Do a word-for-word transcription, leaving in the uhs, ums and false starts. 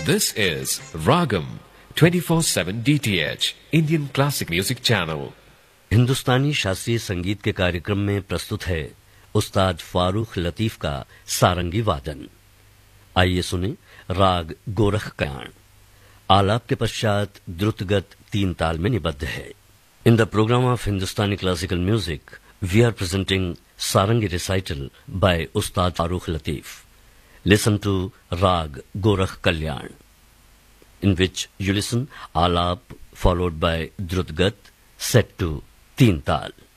This is Ragam twenty-four seven D T H Indian Classic Music Channel. हिंदुस्तानी शास्त्रीय संगीत के कार्यक्रम में प्रस्तुत है उस्ताद फारूक लतीफ का सारंगी वादन। आइए सुने राग गोरख कल्याण। आलाप के पश्चात द्रुतगत तीन ताल में निबद्ध है। In the programme of Hindustani classical music we are presenting sarangi recital bye Ustad Farooq Latif. Listen to Rag Gorakh Kalyan, in which you listen Alap followed by Drutgat set to Teen Tal.